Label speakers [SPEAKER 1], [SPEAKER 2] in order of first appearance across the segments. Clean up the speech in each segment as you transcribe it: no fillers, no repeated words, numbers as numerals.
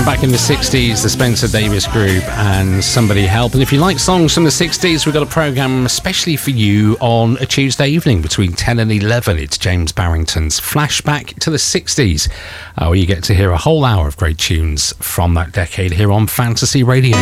[SPEAKER 1] from back in the 60s, the Spencer Davis Group and Somebody Help. And if you like songs from the 60s, we've got a programme especially for you on a Tuesday evening between 10 and 11. It's James Barrington's Flashback to the 60s, where you get to hear a whole hour of great tunes from that decade here on Fantasy Radio.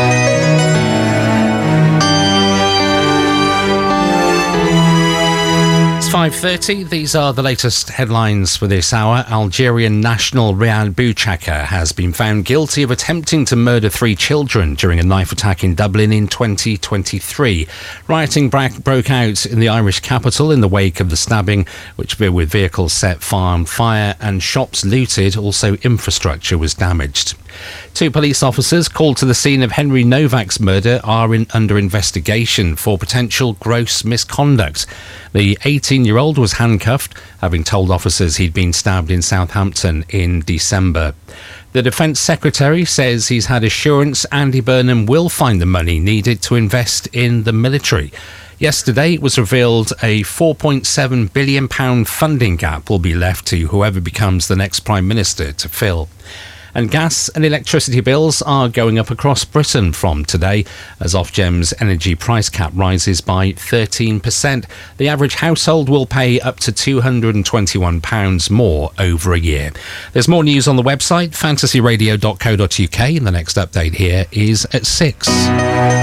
[SPEAKER 1] 5:30. These are the latest headlines for this hour. Algerian national Riyad Bouchaka has been found guilty of attempting to murder 3 children during a knife attack in Dublin in 2023. Rioting broke out in the Irish capital in the wake of the stabbing, with vehicles set on fire and shops looted. Also, infrastructure was damaged. 2 police officers called to the scene of Henry Novak's murder are under investigation for potential gross misconduct. The 18-year-old was handcuffed, having told officers he'd been stabbed in Southampton in December. The Defence Secretary says he's had assurance Andy Burnham will find the money needed to invest in the military. Yesterday, it was revealed a £4.7 billion funding gap will be left to whoever becomes the next Prime Minister to fill. And gas and electricity bills are going up across Britain from today as Ofgem's energy price cap rises by 13%. The average household will pay up to £221 more over a year. There's more news on the website, fantasyradio.co.uk, and the next update here is at 6.